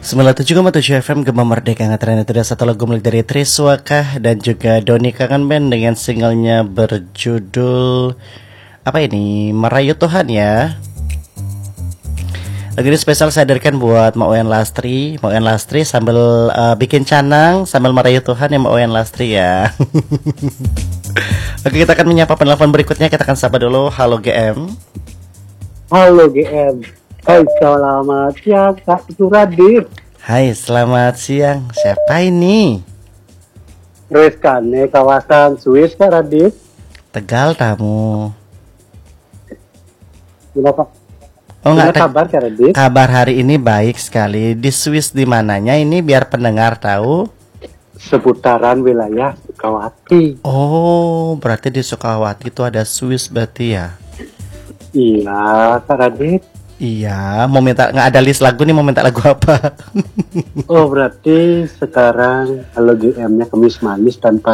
97,7 FM Gema Merdeka Ngetren. Itu ada satu lagu milik dari Triswakah dan juga Doni Kangen Band dengan singlenya berjudul apa ini? Merayu Tuhan ya. Lagu ini spesial saya hadirkan buat Mak Oyan Lastri. Mak Oyan Lastri sambil bikin canang sambil merayu Tuhan ya Mak Oyan Lastri ya. Oke, kita akan menyapa penelpon berikutnya. Kita akan sapa dulu. Halo GM. Halo GM. Hai, selamat siang Kak Suradit. Hai, selamat siang. Siapa ini? Reskane kawasan Swiss Kak Radit. Tegal tamu. Gimana Oh enggak, kabar Kak Radit? Kabar hari ini baik sekali. Di Swiss di mananya ini biar pendengar tahu? Seputaran wilayah Sukawati. Oh, berarti di Sukawati itu ada Swiss berarti ya? Iya Kak Radit. Iya, mau minta, nggak ada list lagu nih, mau minta lagu apa? Oh berarti sekarang kalau GM-nya kemis manis tanpa